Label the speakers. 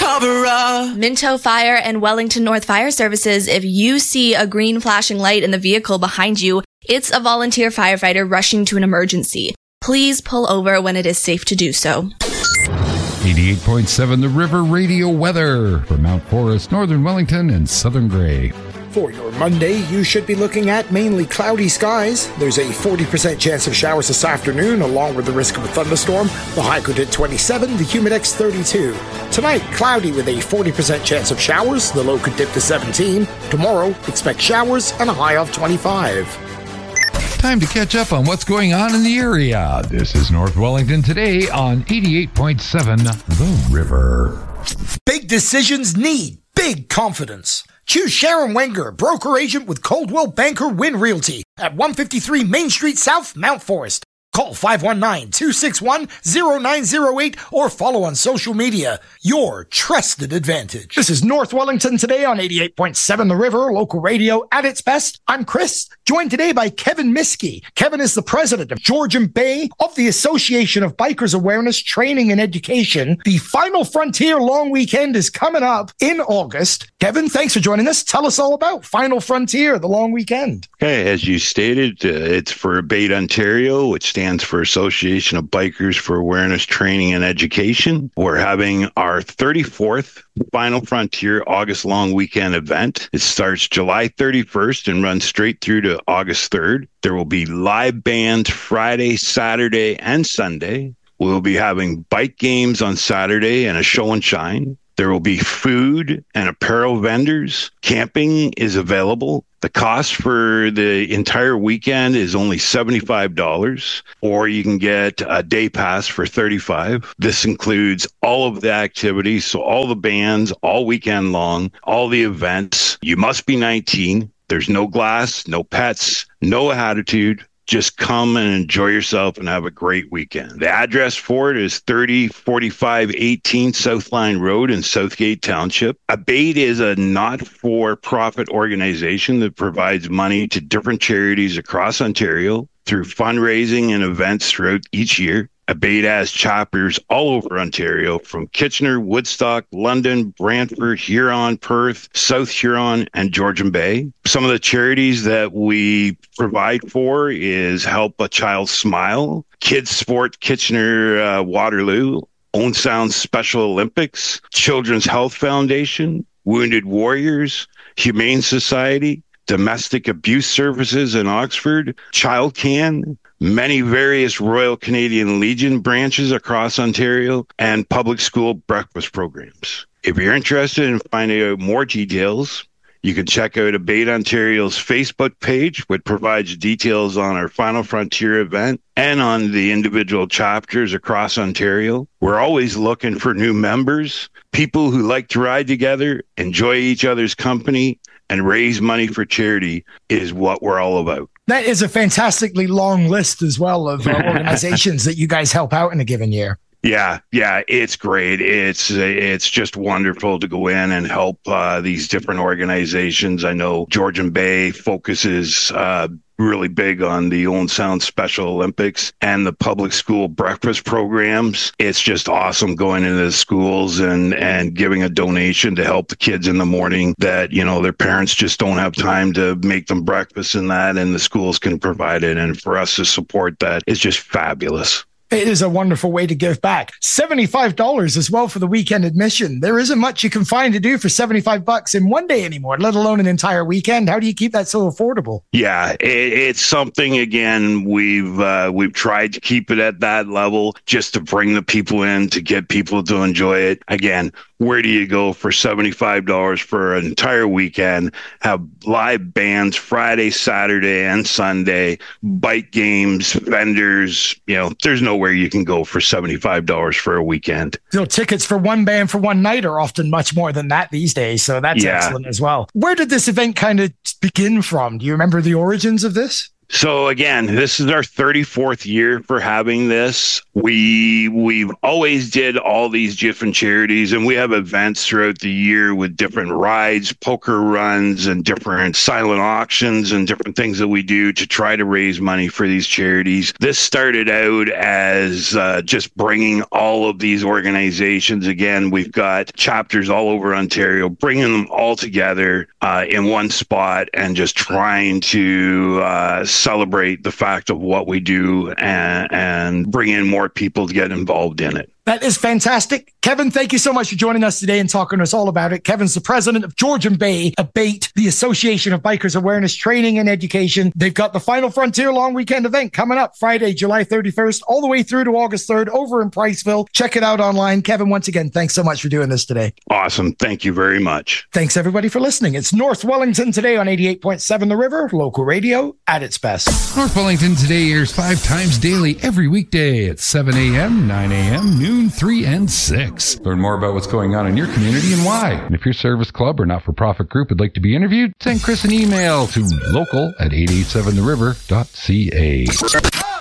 Speaker 1: cover up.
Speaker 2: Minto Fire and Wellington North Fire Services. If you see a green flashing light in the vehicle behind you, it's a volunteer firefighter rushing to an emergency. Please pull over when it is safe to do so.
Speaker 3: 88.7 The River Radio weather for Mount Forest, Northern Wellington, and Southern Grey.
Speaker 4: For your Monday, you should be looking at mainly cloudy skies. There's a 40% chance of showers this afternoon, along with the risk of a thunderstorm. The high could hit 27, the humidex 32. Tonight, cloudy with a 40% chance of showers. The low could dip to 17. Tomorrow, expect showers and a high of 25.
Speaker 3: Time to catch up on what's going on in the area. This is North Wellington today on 88.7 The River.
Speaker 4: Big decisions need big confidence. Choose Sharon Wenger, broker agent with Coldwell Banker Win Realty at 153 Main Street South, Mount Forest. Call 519-261-0908 or follow on social media. Your trusted advantage. This is North Wellington today on 88.7 The River, local radio at its best. I'm Chris, joined today by Kevin Miskey. Kevin is the president of Georgian Bay of the Association of Bikers Awareness, Training and Education. The Final Frontier Long Weekend is coming up in August. Kevin, thanks for joining us. Tell us all about Final Frontier, the long weekend.
Speaker 5: Okay, as you stated, it's for Abate Ontario, which stands for Association of Bikers for Awareness, Training and Education. We're having our 34th Final Frontier August Long Weekend event. It starts July 31st and runs straight through to August 3rd. There will be live bands Friday, Saturday, and Sunday. We'll be having bike games on Saturday and a show and shine. There will be food and apparel vendors. Camping is available. The cost for the entire weekend is only $75, or you can get a day pass for $35. This includes all of the activities, so all the bands, all weekend long, all the events. You must be 19. There's no glass, no pets, no attitude. Just come and enjoy yourself and have a great weekend. The address for it is 304518 Southline Road in Southgate Township. Abate is a not-for-profit organization that provides money to different charities across Ontario through fundraising and events throughout each year. Abate has chapters all over Ontario, from Kitchener, Woodstock, London, Brantford, Huron, Perth, South Huron, and Georgian Bay. Some of the charities that we provide for is Help a Child Smile, Kids Sport Kitchener Waterloo, Own Sound Special Olympics, Children's Health Foundation, Wounded Warriors, Humane Society, Domestic Abuse Services in Oxford, Child Can, many various Royal Canadian Legion branches across Ontario, and public school breakfast programs. If you're interested in finding out more details, you can check out Abate Ontario's Facebook page, which provides details on our Final Frontier event and on the individual chapters across Ontario. We're always looking for new members, people who like to ride together, enjoy each other's company, and raise money for charity is what we're all about.
Speaker 4: That is a fantastically long list as well of organizations that you guys help out in a given year.
Speaker 5: Yeah, it's great. It's just wonderful to go in and help these different organizations. I know Georgian Bay focuses really big on the Own Sound Special Olympics and the public school breakfast programs. It's just awesome going into the schools and giving a donation to help the kids in the morning that, you know, their parents just don't have time to make them breakfast and that, and the schools can provide it. And for us to support that is just fabulous.
Speaker 4: It is a wonderful way to give back. $75 as well for the weekend admission. There isn't much you can find to do for $75 in one day anymore, let alone an entire weekend. How do you keep that so affordable?
Speaker 5: Yeah, it's something, again, we've tried to keep it at that level just to bring the people in, to get people to enjoy it. Again, where do you go for $75 for an entire weekend? Have live bands Friday, Saturday, and Sunday, bike games, vendors. You know, there's nowhere you can go for $75 for a weekend.
Speaker 4: You know, tickets for one band for one night are often much more than that these days. So that's excellent as well. Where did this event kind of begin from? Do you remember the origins of this?
Speaker 5: So again, this is our 34th year for having this. We've always did all these different charities, and we have events throughout the year with different rides, poker runs, and different silent auctions and different things that we do to try to raise money for these charities. This started out as just bringing all of these organizations. Again, we've got chapters all over Ontario, bringing them all together in one spot and just trying to celebrate the fact of what we do and bring in more people to get involved in it.
Speaker 4: That is fantastic. Kevin, thank you so much for joining us today and talking to us all about it. Kevin's the president of Georgian Bay, ABATE, the Association of Bikers Awareness Training and Education. They've got the Final Frontier Long Weekend event coming up Friday, July 31st, all the way through to August 3rd over in Priceville. Check it out online. Kevin, once again, thanks so much for doing this today.
Speaker 5: Awesome. Thank you very much.
Speaker 4: Thanks, everybody, for listening. It's North Wellington Today on 88.7 The River, local radio at its best.
Speaker 3: North Wellington Today airs 5 times daily every weekday at 7 a.m., 9 a.m., noon, 3, and 6. Learn more about what's going on in your community and why. And if your service club or not-for-profit group would like to be interviewed, send Chris an email to local@887theriver.ca.